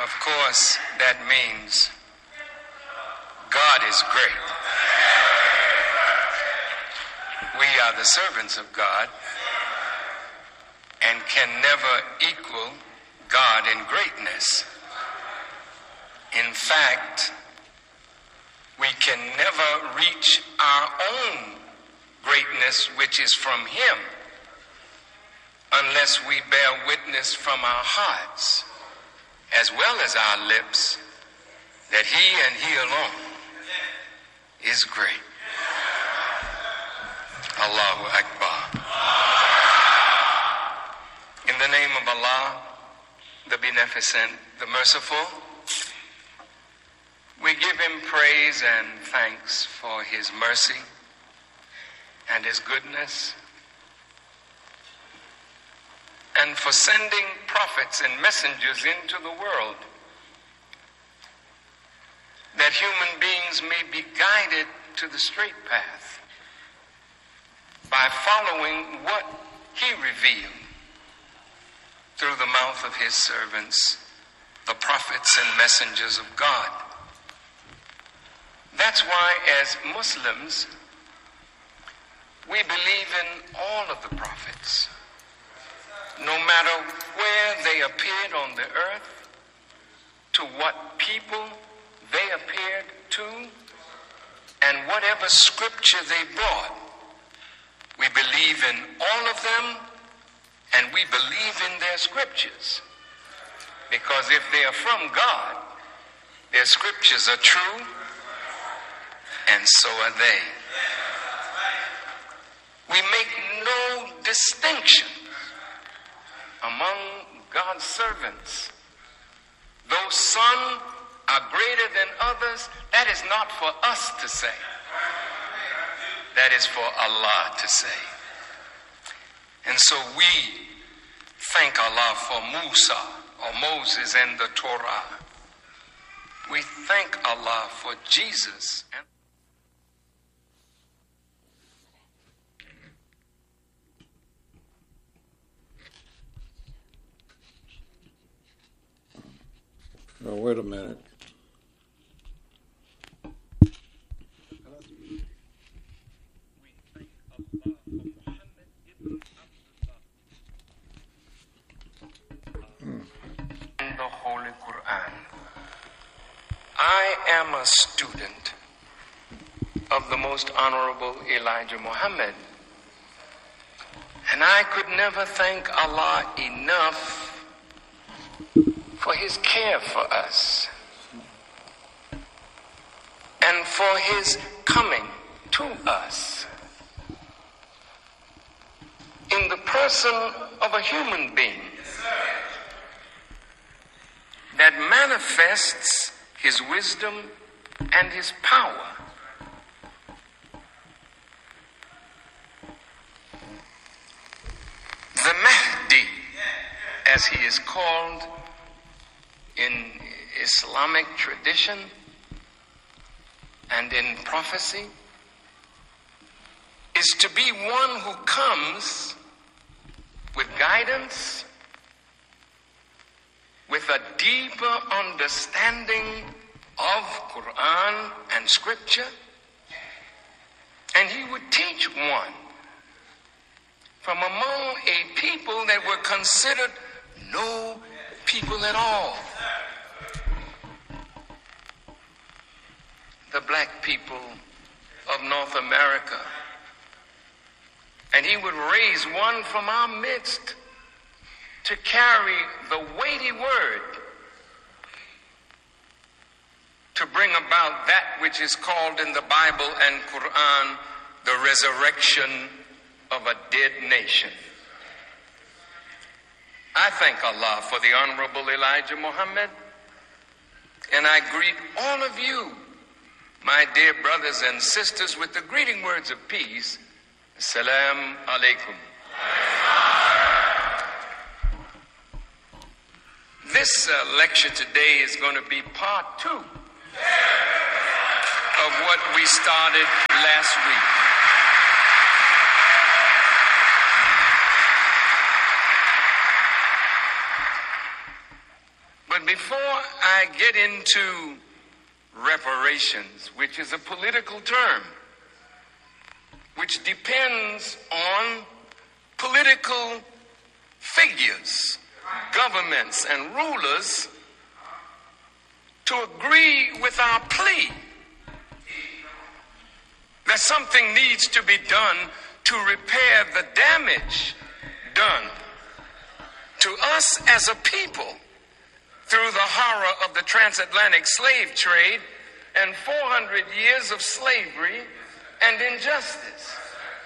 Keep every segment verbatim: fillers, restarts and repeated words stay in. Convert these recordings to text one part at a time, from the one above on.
Of course, that means God is great. We are the servants of God and can never equal God in greatness. In fact, we can never reach our own greatness, which is from Him, unless we bear witness from our hearts, as well as our lips, that He and He alone is great. Allahu Akbar. In the name of Allah, the Beneficent, the Merciful, we give Him praise and thanks for His mercy and His goodness, and for sending prophets and messengers into the world, that human beings may be guided to the straight path by following what He revealed through the mouth of His servants, the prophets and messengers of God. That's why, as Muslims, we believe in all of the prophets, no matter where they appeared on the earth, to what people they appeared to, and whatever scripture they brought. We believe in all of them, and we believe in their scriptures. Because if they are from God, their scriptures are true, and so are they. We make no distinction among God's servants. Though some are greater than others, that is not for us to say. That is for Allah to say. And so we thank Allah for Musa, or Moses, and the Torah. We thank Allah for Jesus. And oh, wait a minute. The Holy Quran. I am a student of the most honorable Elijah Muhammad, and I could never thank Allah enough for His care for us and for His coming to us in the person of a human being that manifests His wisdom and His power. The Mahdi, as he is called in Islamic tradition and in prophecy, is to be one who comes with guidance, with a deeper understanding of Quran and Scripture, and he would teach one from among a people that were considered no people at all. The black people of North America. And he would raise one from our midst to carry the weighty word, to bring about that which is called in the Bible and Quran the resurrection of a dead nation. I thank Allah for the Honorable Elijah Muhammad, and I greet all of you, my dear brothers and sisters, with the greeting words of peace. Assalamu alaikum. This uh, lecture today is going to be part two of what we started last week. But But before I get into reparations, which is a political term, which depends on political figures, governments, and rulers to agree with our plea that something needs to be done to repair the damage done to us as a people through the horror of the transatlantic slave trade and four hundred years of slavery and injustice.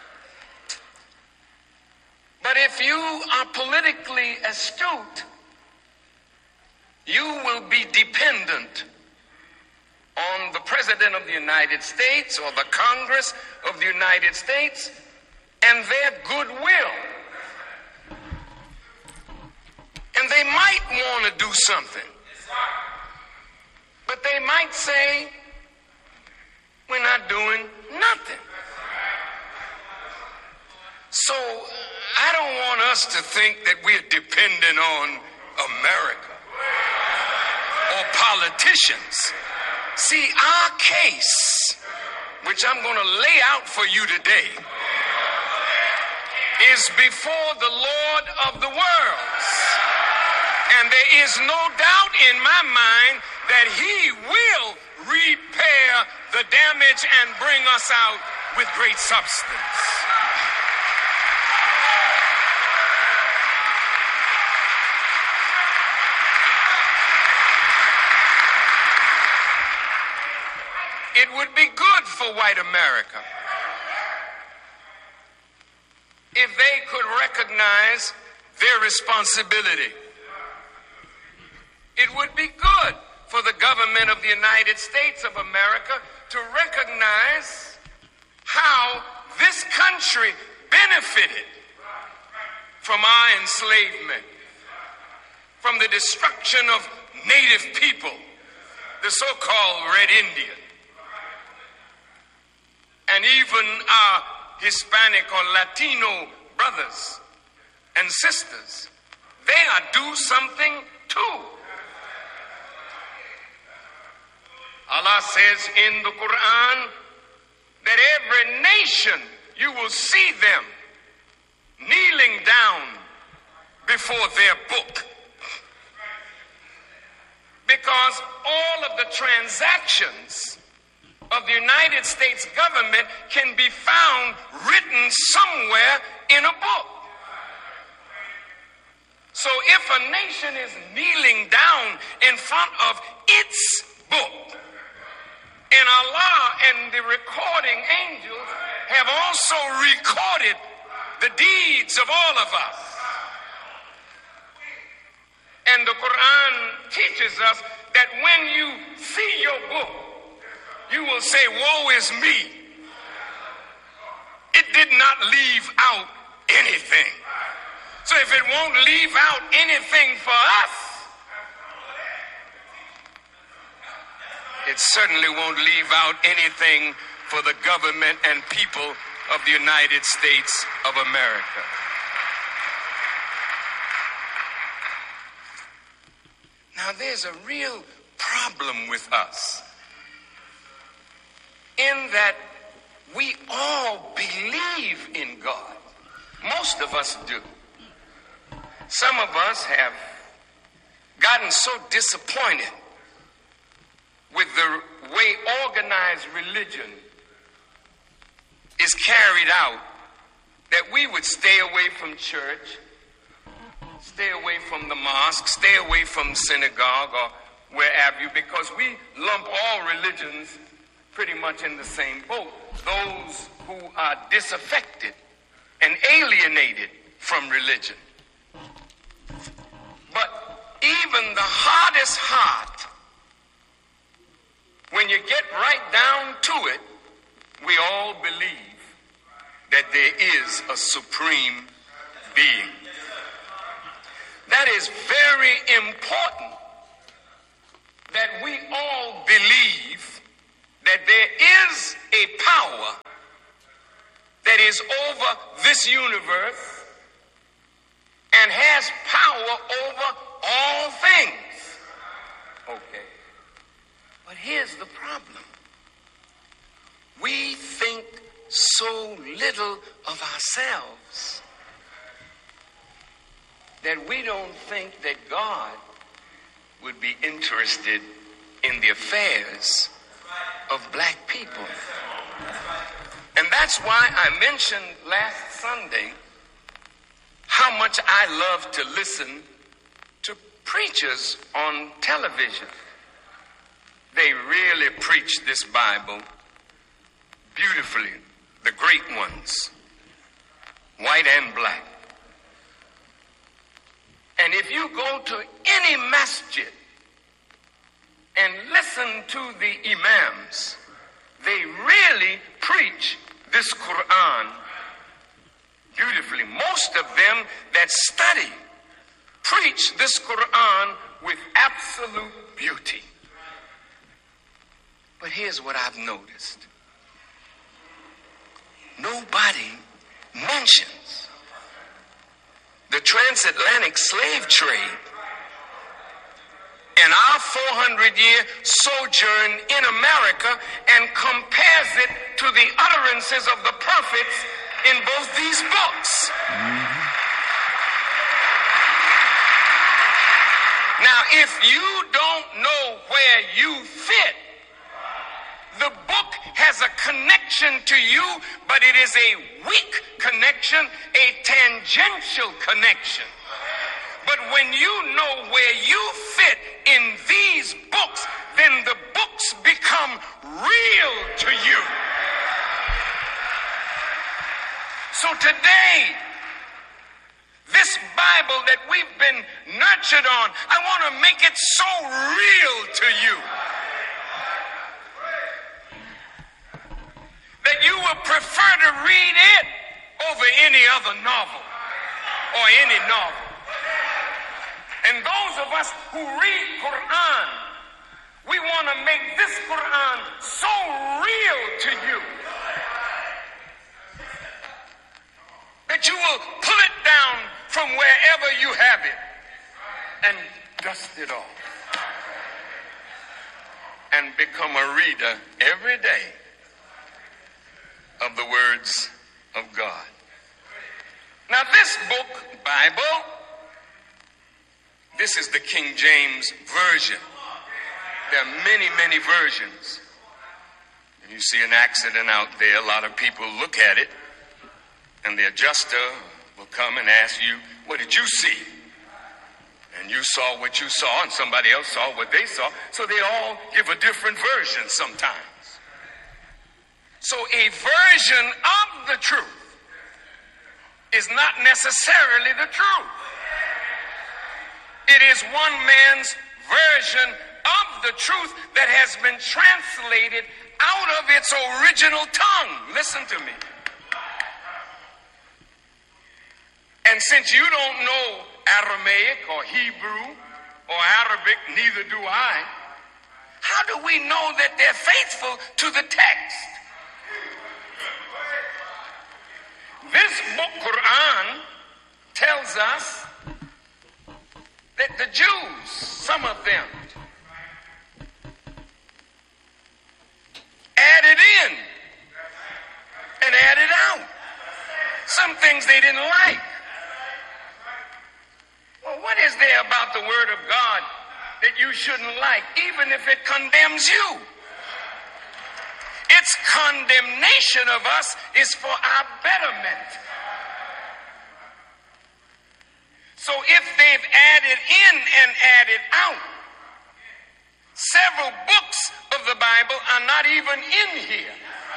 But if you are politically astute, you will be dependent on the President of the United States or the Congress of the United States and their goodwill. And they might want to do something, but they might say, we're not doing nothing. So I don't want us to think that we're dependent on America or politicians. See, our case, which I'm going to lay out for you today, is before the Lord of the worlds. And there is no doubt in my mind that he will repair the damage and bring us out with great substance. It would be good for white America if they could recognize their responsibility. It would be good for the government of the United States of America to recognize how this country benefited from our enslavement, from the destruction of native people, the so-called Red Indian, and even our Hispanic or Latino brothers and sisters. They are due something too. Allah says in the Quran that every nation you will see them kneeling down before their book, because all of the transactions of the United States government can be found written somewhere in a book. So if a nation is kneeling down in front of its book, and Allah and the recording angels have also recorded the deeds of all of us, and the Quran teaches us that when you see your book, you will say, woe is me. It did not leave out anything. So if it won't leave out anything for us, it certainly won't leave out anything for the government and people of the United States of America. Now, there's a real problem with us in that we all believe in God. Most of us do. Some of us have gotten so disappointed with the way organized religion is carried out that we would stay away from church, stay away from the mosque, stay away from synagogue or where have you, because we lump all religions pretty much in the same boat. Those who are disaffected and alienated from religion. But even the hardest heart, when you get right down to it, we all believe that there is a supreme being. That is very important, that we all believe that there is a power that is over this universe and has power over all things. so little of ourselves that we don't think that God would be interested in the affairs of black people. And that's why I mentioned last Sunday how much I love to listen to preachers on television. They really preach this Bible beautifully, the great ones, white and black. And if you go to any masjid and listen to the imams, they really preach this Quran beautifully. Most of them that study preach this Quran with absolute beauty. But here's what I've noticed. Nobody mentions the transatlantic slave trade and our four hundred year sojourn in America and compares it to the utterances of the prophets in both these books. Mm-hmm. Now, if you don't know where you fit, the book has a connection to you, but it is a weak connection, a tangential connection. But when you know where you fit in these books, then the books become real to you. So today, this Bible that we've been nurtured on, I want to make it so real to you that you will prefer to read it over any other novel or any novel. And those of us who read Quran, we want to make this Quran so real to you that you will pull it down from wherever you have it and dust it off and become a reader every day of the words of God. Now, this book, Bible, this is the King James Version. There are many, many versions. And you see an accident out there, a lot of people look at it, and the adjuster will come and ask you, what did you see? And you saw what you saw, and somebody else saw what they saw. So they all give a different version sometimes. So a version of the truth is not necessarily the truth. It is one man's version of the truth that has been translated out of its original tongue. Listen to me. And since you don't know Aramaic or Hebrew or Arabic, neither do I, how do we know that they're faithful to the text? This book, Quran, tells us that the Jews, some of them, added in and added out some things they didn't like. Well, what is there about the Word of God that you shouldn't like, even if it condemns you? Its condemnation of us is for our betterment. So if they've added in and added out, several books of the Bible are not even in here.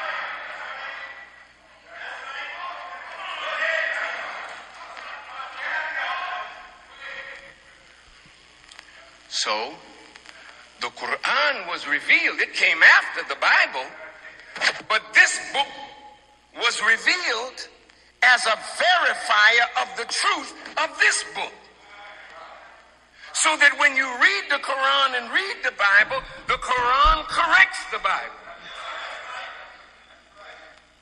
So, the Quran was revealed. It came after the Bible, but this book was revealed as a verifier of the truth of this book. So that when you read the Quran and read the Bible, the Quran corrects the Bible.